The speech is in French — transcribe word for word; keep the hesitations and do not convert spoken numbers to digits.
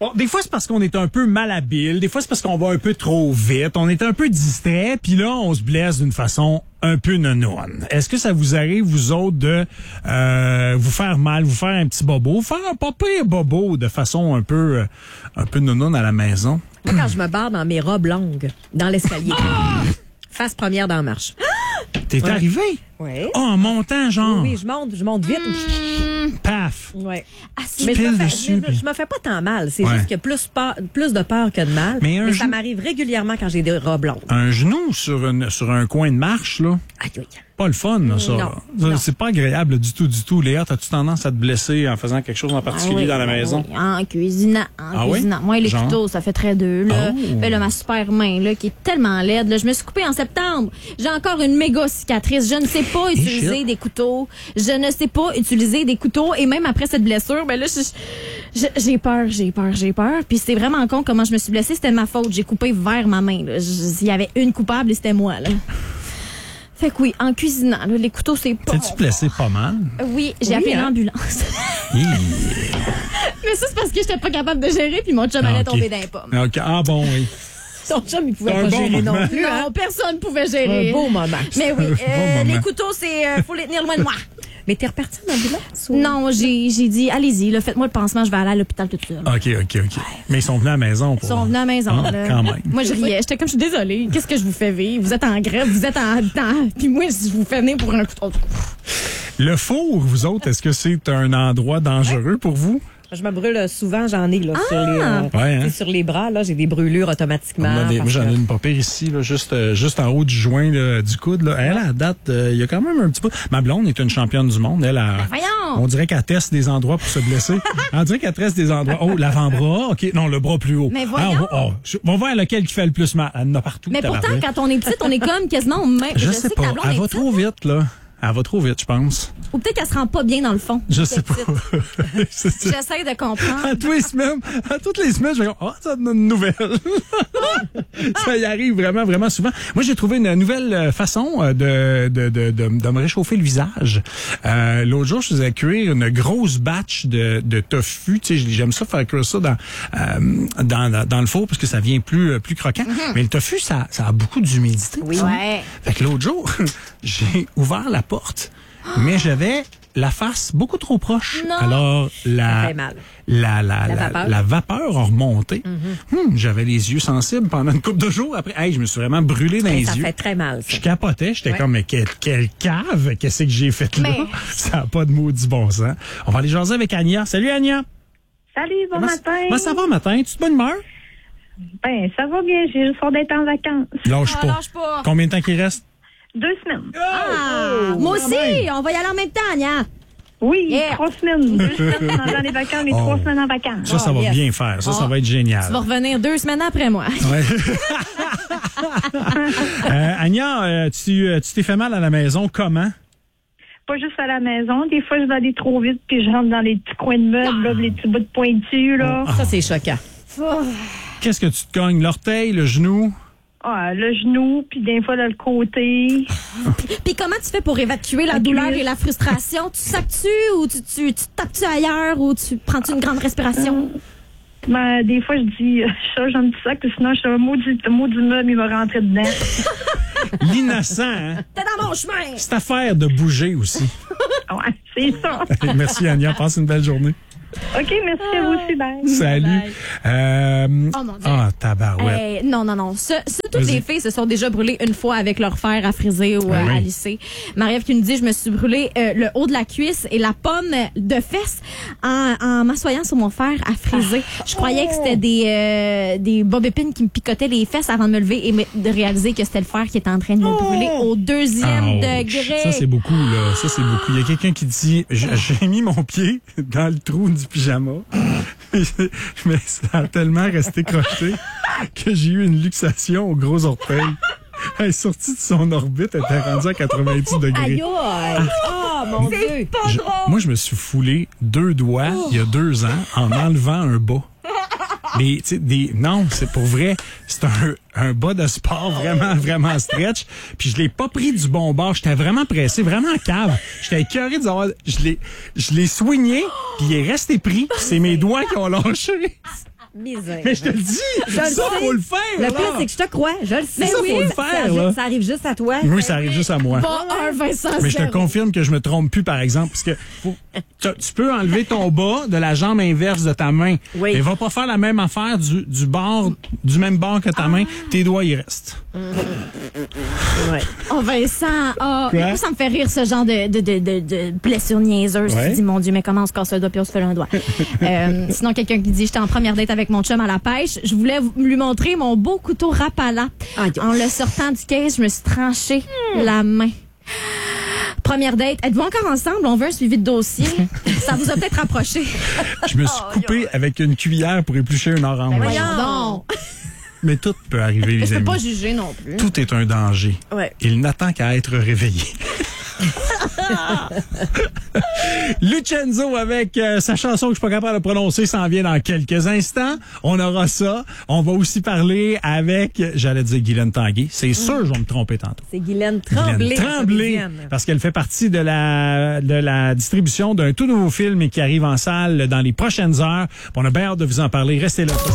Bon, des fois, c'est parce qu'on est un peu malhabile. Des fois, c'est parce qu'on va un peu trop vite. On est un peu distrait. Puis là, on se blesse d'une façon un peu nonone. Est-ce que ça vous arrive, vous autres, de euh, vous faire mal, vous faire un petit bobo, faire un pas pire bobo de façon un peu, euh, un peu nonone à la maison? Moi, quand je me barre dans mes robes longues, dans l'escalier, face première dans la marche. T'es Ouais. arrivé? Oui. Oh, en montant, genre. Oui, je monte, je monte vite. Paf. Ouais. Ah, c'est Mais je Pile me, fais, dessus, je, puis- je me fais pas tant mal. C'est Ouais. juste qu'il y a plus, peur, plus de peur que de mal. Mais un Mais ça jour- m'arrive régulièrement quand j'ai des robes longues. Un genou sur, une, sur un coin de marche, là. Aïe, aïe. Pas le fun, là, ça. Non, Ça, non. C'est pas agréable du tout, du tout. Léa, as-tu tendance à te blesser en faisant quelque chose en particulier Ah oui, dans la ben maison? oui, en cuisinant, en Ah oui? cuisinant. Moi, les Genre? couteaux, ça fait très deux, là. Oh. Ben là, ma super main, là, qui est tellement laide, là, je me suis coupée en septembre. J'ai encore une méga cicatrice. Je ne sais pas utiliser shit. des couteaux. Je ne sais pas utiliser des couteaux. Et même après cette blessure, ben là, je- je- j'ai peur, j'ai peur, j'ai peur. Puis c'est vraiment con comment je me suis blessée. C'était de ma faute. J'ai coupé vers ma main, là. Je- Il y avait une coupable et c'était moi, là. Fait que oui, en cuisinant, là, les couteaux, c'est pas... T'es-tu blessé pas mal? Oui, j'ai Oui, appelé hein? l'ambulance. Hi. Mais ça, c'est parce que j'étais pas capable de gérer, puis mon chum allait Ah, ok. tomber dans les pommes. Ok. Ah bon, oui. Son chum, il pouvait C'est un pas bon gérer moment. non plus. hein. Non, personne pouvait gérer. Un beau moment. Mais oui, Un euh, bon moment. les couteaux, c'est euh, faut les tenir loin de moi. Mais t'es reparti en ambulance? Ou... Non, j'ai j'ai dit, allez-y, là, faites-moi le pansement, je vais aller à l'hôpital tout seul. OK, OK, OK. Mais ils sont venus à la maison. Pour... Ils sont venus à la maison. Ah, là. quand même. Moi, je riais. J'étais comme, je suis désolée. Qu'est-ce que je vous fais vivre? Vous êtes en grève, vous êtes en temps. Puis moi, je vous fais venir pour un couteau. Le four, vous autres, est-ce que c'est un endroit dangereux pour vous? Je me brûle souvent, j'en ai là, sur, les, euh, Ouais, hein? tu sais, sur les bras. Là, j'ai des brûlures automatiquement. On a des- moi, parce j'en ai que- une pas pire ici, là, juste, euh, juste en haut du joint là, du coude. Là. Elle, à date, euh, il y a quand même un petit peu... Ma blonde est une championne du monde. Elle, a... Voyons! On dirait qu'elle teste des endroits pour se blesser. On dirait qu'elle teste des endroits. Oh, l'avant-bras. OK, non, le bras plus haut. Mais Ah, voyons! on, va, oh, je- on va voir lequel qui fait le plus mal. Elle en a partout. Mais pourtant, tabarouette. quand on est petite, on est comme quasiment au même. Je, sais que pas. ta blonde Elle est va petite, trop vite, là. Elle va trop vite, je pense. Ou peut-être qu'elle se rend pas bien dans le fond. Je sais pas. Petite. C'est ça. J'essaie de comprendre. À toutes les semaines, à toutes les semaines, je vais dire, oh, ça donne une nouvelle. Ça y arrive vraiment, vraiment souvent. Moi, j'ai trouvé une nouvelle euh, façon euh, de, de, de, de, de me réchauffer le visage. Euh, l'autre jour, je faisais cuire une grosse batch de, de tofu. Tu sais, j'aime ça faire cuire ça dans, euh, dans, dans, dans le four parce que ça vient plus, euh, plus croquant. Mais le tofu, ça, ça a beaucoup d'humidité. Oui. ça. Ouais. Fait que l'autre jour, j'ai ouvert la porte, mais j'avais la face beaucoup trop proche. Non. Alors, la, Ça fait mal. la, la, La la, vapeur. la vapeur a remonté. Hum, j'avais les yeux sensibles pendant une couple de jours. Après, hey, je me suis vraiment brûlé dans Et les ça yeux. fait très mal, ça. Je capotais. J'étais Ouais. comme, mais quelle, quelle cave! Qu'est-ce que j'ai fait là? Mais- Ça n'a pas de maudit bon sens. On va aller jaser avec Anya. Salut, Anya! Salut, bon Comment- matin. Comment ça va, matin? Tu de bonne humeur? Ben, ça va bien, j'ai juste hâte d'être en vacances. Lâche Ah, pas. lâche pas. Combien de temps qu'il reste? Deux semaines. Ah, moi quand aussi, même. on va y aller en même temps, Nia. Oui, Yeah. trois semaines. Deux semaines pendant les vacances, mais Oh. trois semaines en vacances. Ça, ça va yes. bien faire. Ça, ça Ah. va être génial. Tu vas revenir deux semaines après moi. Ouais. euh, Anya, euh, tu euh, tu t'es fait mal à la maison. Comment? Pas juste à la maison. Des fois, je vais aller trop vite, puis je rentre dans les petits coins de meubles, là, les petits bouts de pointus, là. Ça, c'est choquant. Qu'est-ce que tu te cognes? L'orteil, le genou? Ah, le genou, puis des fois, là, le côté. Puis comment tu fais pour évacuer la douleur et la frustration? Tu sacs-tu ou tu, tu, tu tapes-tu ailleurs ou tu prends-tu une grande respiration? Ben, des fois, je dis, euh, ça, j'en dis ça, que sinon, je suis un maudit, maudit meuble, il va rentrer dedans. L'innocent, hein? T'es dans mon chemin! Cette affaire de bouger aussi. Ouais, c'est ça. Merci, Anya. Passe une belle journée. OK, merci à vous aussi, bye. Salut. Bye. Euh, Oh, mon Dieu. Ah, tabarouette. Eh, non, non, non. Ce, ce, toutes Vas-y. les filles se sont déjà brûlées une fois avec leur fer à friser ou euh, Oui. à lisser. Marie-Ève qui nous dit, je me suis brûlée euh, le haut de la cuisse et la pomme de fesse en, en m'assoyant sur mon fer à friser. Je croyais que c'était des, euh, des bobépines qui me picotaient les fesses avant de me lever et me- de réaliser que c'était le fer qui était en train de me brûler au deuxième Ouch. degré. Ça, c'est beaucoup, là. Ça, c'est beaucoup. Il y a quelqu'un qui dit, j'ai j'ai mis mon pied dans le trou du pyjama, mais ça a tellement resté crocheté que j'ai eu une luxation au gros orteil. Elle est sortie de son orbite, elle était rendue à quatre-vingt-dix degrés. Aïe, aïe. Oh, mon Dieu. Pas Je- drôle. moi, je me suis foulé deux doigts il y a deux ans en enlevant un bas. Mais, tu sais, des, non, c'est pour vrai. C'est un, un bas de sport vraiment, vraiment stretch. Puis je l'ai pas pris du bon bord. J'étais vraiment pressé, vraiment cave. J'étais écœuré de savoir, je l'ai, je l'ai soigné, puis il est resté pris. C'est mes doigts qui ont lâché. Misère. Mais je te le dis, Je le ça, sais. faut le faire. Le là. pire, c'est que je te crois. Je le sais. Ça, faut le Ça faire, arrive- là. Ça arrive juste à toi. Oui, ça arrive juste à moi. Bon, un Vincent Mais je te zéro. confirme que je me trompe plus, par exemple, parce que faut- tu tu peux enlever ton bas de la jambe inverse de ta main. Oui. Mais va pas faire la même affaire du, du bord, du même bord que ta main. Tes doigts, ils restent. Ouais. Oh, Vincent, oh, Quoi? moi, ça me fait rire ce genre de, de, de, de, de blessure niaiseuse. Ouais. Tu te dis, mon Dieu, mais comment on se casse le doigt puis on se fait un doigt? Euh, sinon, quelqu'un qui dit, j'étais en première date avec mon chum à la pêche. Je voulais vous- lui montrer mon beau couteau Rapala. Aïe. En le sortant du case, je me suis tranché la main. Première date. Êtes-vous encore ensemble? On veut un suivi de dossier. Ça vous a peut-être rapproché. Je me suis coupé avec une cuillère pour éplucher une orange. Ben voyons donc. Mais tout peut arriver, les Je peux amis. pas juger non plus. Tout est un danger. Ouais. Il n'attend qu'à être réveillé. Lucenzo avec euh, sa chanson que je suis pas capable de prononcer s'en vient dans quelques instants. On aura ça. On va aussi parler avec, j'allais dire Guylaine Tanguay. C'est sûr, je vais me tromper tantôt. C'est Guylaine Tremblay. Guylaine Tremblay, comédienne. parce qu'elle fait partie de la de la distribution d'un tout nouveau film qui arrive en salle dans les prochaines heures. On a bien hâte de vous en parler. Restez là.